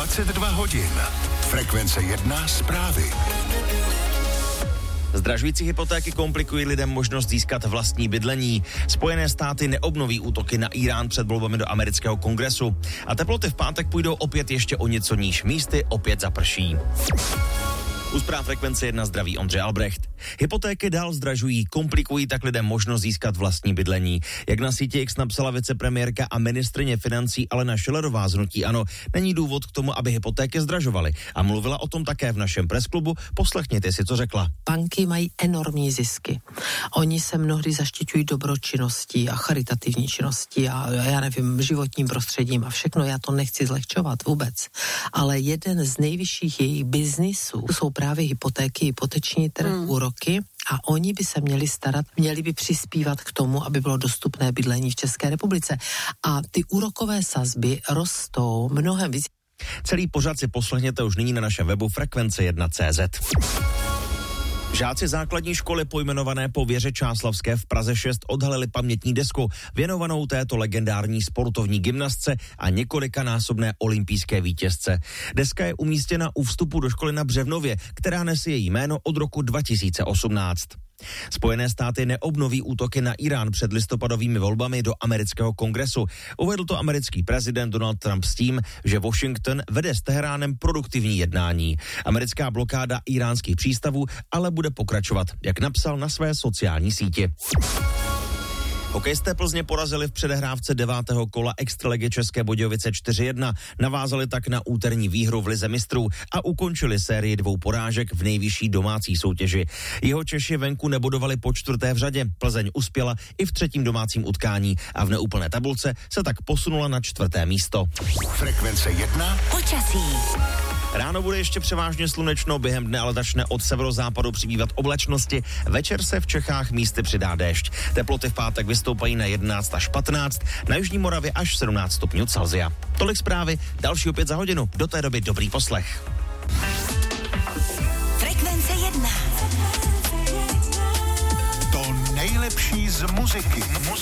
22 hodin. Frekvence 1 zprávy. Zdražující hypotéky komplikují lidem možnost získat vlastní bydlení. Spojené státy neobnoví útoky na Irán před volbami do amerického kongresu. A teploty v pátek půjdou opět ještě o něco níž. Místy opět zaprší. U zpráv Frekvence 1 zdraví Ondřej Albrecht. Hypotéky dál zdražují, komplikují tak lidem možnost získat vlastní bydlení. Jak na síti X napsala vicepremiérka a ministryně financí Alena Schillerová z hnutí ANO, není důvod k tomu, aby hypotéky zdražovaly. A mluvila o tom také v našem presklubu. Poslechněte si, co řekla. Banky mají enormní zisky. Oni se mnohdy zaštiťují dobročinností a charitativní činností a já nevím, životním prostředím a všechno. Já to nechci zlehčovat vůbec. Ale jeden z nejvyšších jejich biznisů jsou právě hypotéky, hypoteční trh, úroky a oni by se měli starat, měli by přispívat k tomu, aby bylo dostupné bydlení v České republice. A ty úrokové sazby rostou mnohem víc. Celý pořad si poslechněte už nyní na našem webu frekvence1.cz. Žáci základní školy pojmenované po Věře Čáslavské v Praze 6 odhalili pamětní desku věnovanou této legendární sportovní gymnastce a několikanásobné olympijské vítězce. Deska je umístěna u vstupu do školy na Břevnově, která nese její jméno od roku 2018. Spojené státy neobnoví útoky na Irán před listopadovými volbami do amerického kongresu. Uvedl to americký prezident Donald Trump s tím, že Washington vede s Teheránem produktivní jednání. Americká blokáda iránských přístavů ale bude pokračovat, jak napsal na své sociální síti. Hokejisté Plzně porazili v předehrávce 9. kola extraligy České Budějovice 4-1, navázali tak na úterní výhru v Lize mistrů a ukončili sérii 2 porážek v nejvyšší domácí soutěži. Jihočeši venku nebodovali po 4. v řadě, Plzeň uspěla i v 3. domácím utkání a v neúplné tabulce se tak posunula na 4. místo. Frekvence 1 počasí. Ráno bude ještě převážně slunečno, během dne ale začne od severozápadu přibývat oblačnosti. Večer se v Čechách místy přidá déšť. Teploty v pátek vystoupají na 11 až 15, na jižní Moravě až 17 stupňů Celsia. Tolik zprávy, další opět za hodinu. Do té doby dobrý poslech. Frekvence 1. To nejlepší z muziky.